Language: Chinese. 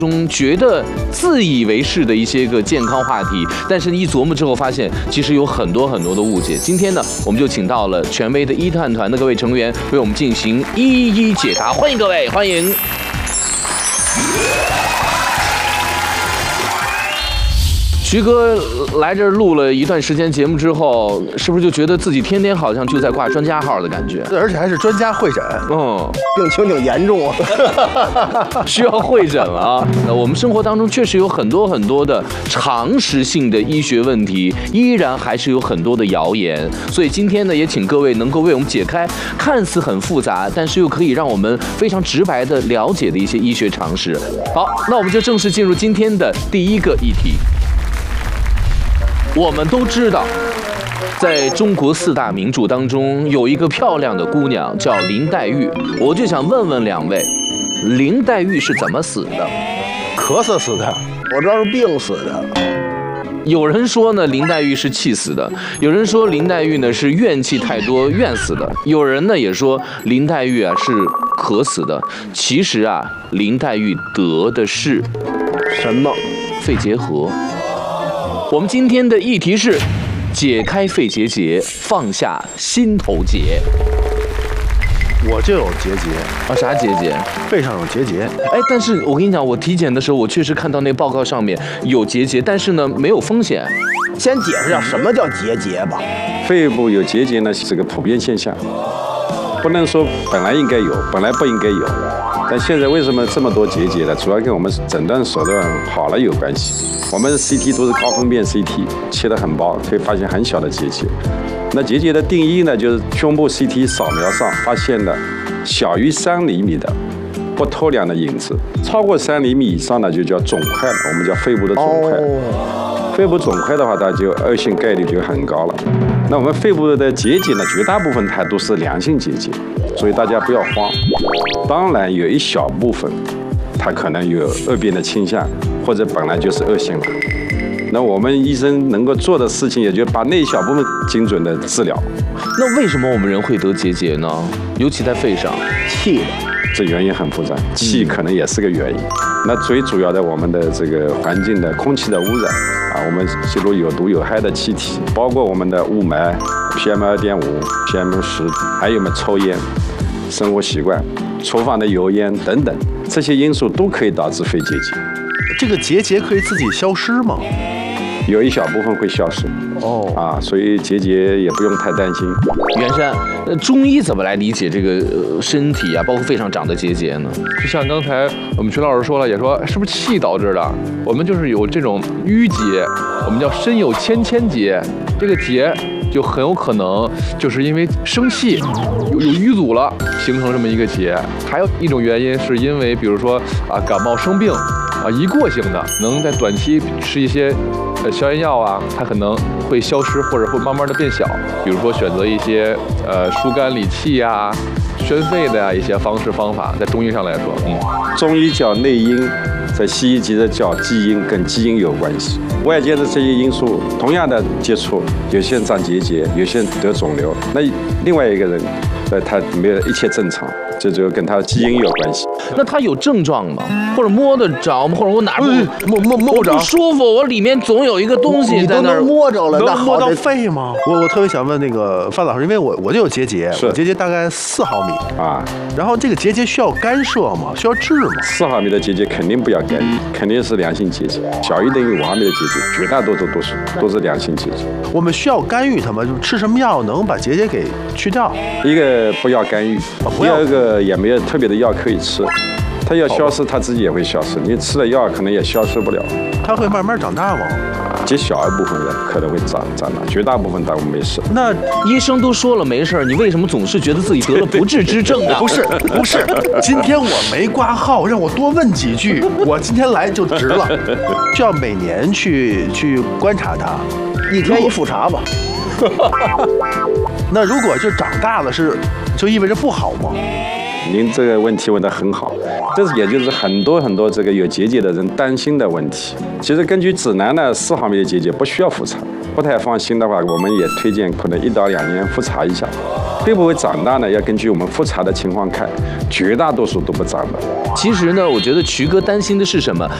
中觉得自以为是的一些个健康话题，但是一琢磨之后发现，其实有很多很多的误解。今天呢，我们就请到了权威的医探团的各位成员，为我们进行一一解答。欢迎各位，欢迎。徐哥来这儿录了一段时间节目之后，是不是就觉得自己天天好像就在挂专家号的感觉？ 而且还是专家会诊，病情挺严重啊， 需要会诊了啊。我们生活当中确实有很多很多的常识性的医学问题，依然还是有很多的谣言。所以今天呢，也请各位能够为我们解开看似很复杂，但是又可以让我们非常直白的了解的一些医学常识。好，那我们就正式进入今天的第一个议题。我们都知道，在中国4大名著当中，有一个漂亮的姑娘叫林黛玉。我就想问问两位，林黛玉是怎么死的？ 咳嗽死的，我知道是病死的。 有人说呢，林黛玉是气死的；有人说林黛玉呢是怨气太多怨死的；有人呢也说林黛玉啊是渴死的。其实啊，林黛玉得的是什么？ 肺结核。我们今天的议题是解开肺结节，放下心头结。 我就有结节啊，啥结节？ 背上有结节。 哎，但是我跟你讲，我体检的时候，我确实看到那报告上面有结节，但是呢没有风险。 先解释下什么叫结节吧。 肺部有结节呢是个普遍现象，不能说本来应该有，本来不应该有。但现在为什么这么多结节呢？主要跟我们诊断手段好了有关系。我们 CT 都是高分辨 CT， 切得很薄，可以发现很小的结节。那结节的定义呢，就是胸部 CT 扫描上发现的小于3厘米的不透亮的影子，超过3厘米以上呢就叫肿块了，我们叫肺部的肿块。肺部肿块的话，它就恶性概率就很高了。那我们肺部的结节呢，绝大部分它都是良性结节，所以大家不要慌。当然有一小部分，它可能有恶变的倾向，或者本来就是恶性了。那我们医生能够做的事情，也就把那一小部分精准的治疗。 那为什么我们人会得结节呢？尤其在肺上， 气的。 这原因很复杂，气可能也是个原因。那最主要的，我们的这个环境的空气的污染啊，我们吸入有毒有害的气体，包括我们的雾霾、PM2.5、PM10，还有我们抽烟、生活习惯、厨房的油烟等等，这些因素都可以导致肺结节。 这个结节可以自己消失吗？ 有一小部分会消失。所以结节也不用太担心。 袁山，中医怎么来理解这个身体啊，包括肺上长的结节呢？ 就像刚才我们徐老师说了，也说是不是气导致的？我们就是有这种淤结，我们叫身有千千结，这个结就很有可能就是因为生气有淤阻了，形成这么一个结。还有一种原因是因为，比如说感冒生病一过性的，能在短期吃一些消炎药啊，它可能会消失或者会慢慢的变小。比如说选择一些疏肝理气呀、宣肺的一些方式方法，在中医上来说， 中医叫内因，在西医急着叫基因，跟基因有关系。外界的这些因素同样的接触，有些人长结节，有些人得肿瘤，那另外一个人他没有一切正常，这就跟他基因有关系。 那他有症状吗？或者摸得着吗？或者我哪摸不着， 不舒服，我里面总有一个东西在那儿。 你都能摸着了， 能摸到肺吗？ 我特别想问那个范老师，因为我就有结节，我结节大概4毫米啊。 然后这个结节需要干涉吗？需要治吗 ？4毫米的结节肯定不要干预，肯定是良性结节。小于等于5毫米的结节，绝大多数都是良性结节。 我们需要干预它吗？就吃什么药能把结节给去掉？ 一个不要干预，第二个也没有特别的药可以吃。它要消失，它自己也会消失。你吃了药可能也消失不了。 它会慢慢长大吗？ 极小一部分人可能会长大，绝大部分当然没事。 那医生都说了没事，你为什么总是觉得自己得了不治之症呢？ 不是，今天我没挂号，让我多问几句，我今天来就值了。就要每年去观察它，1天1复查吧。那如果就长大了就意味着不好吗？ 您这个问题问得很好，这也就是很多这个有结节的人担心的问题。其实根据指南呢，4毫米的结节不需要复查， 不太放心的话，我们也推荐可能1到2年复查一下。会不会长大呢？要根据我们复查的情况看，绝大多数都不长的。 其实呢，我觉得渠哥担心的是什么？